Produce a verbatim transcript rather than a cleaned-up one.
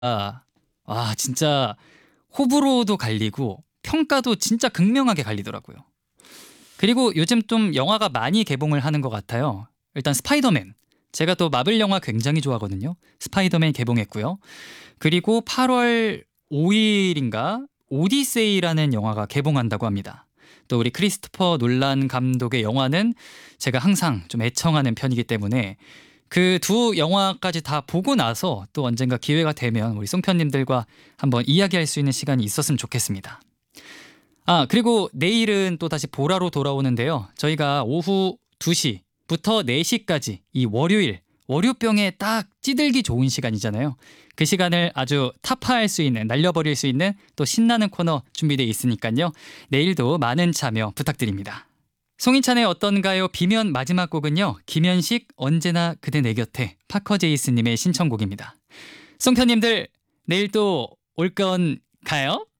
아, 아 진짜 호불호도 갈리고 평가도 진짜 극명하게 갈리더라고요. 그리고 요즘 좀 영화가 많이 개봉을 하는 것 같아요. 일단 스파이더맨. 제가 또 마블 영화 굉장히 좋아하거든요. 스파이더맨 개봉했고요. 그리고 팔월 오일인가 오디세이라는 영화가 개봉한다고 합니다. 또 우리 크리스토퍼 놀란 감독의 영화는 제가 항상 좀 애청하는 편이기 때문에 그 두 영화까지 다 보고 나서 또 언젠가 기회가 되면 우리 송편님들과 한번 이야기할 수 있는 시간이 있었으면 좋겠습니다. 아, 그리고 내일은 또 다시 보라로 돌아오는데요. 저희가 오후 두 시부터 네 시까지 이 월요일, 월요병에 딱 찌들기 좋은 시간이잖아요. 그 시간을 아주 타파할 수 있는, 날려버릴 수 있는 또 신나는 코너 준비되어 있으니까요. 내일도 많은 참여 부탁드립니다. 송인찬의 어떤가요? 비면 마지막 곡은요. 김현식 언제나 그대 내 곁에 파커제이스님의 신청곡입니다. 송편님들 내일 또 올 건가요?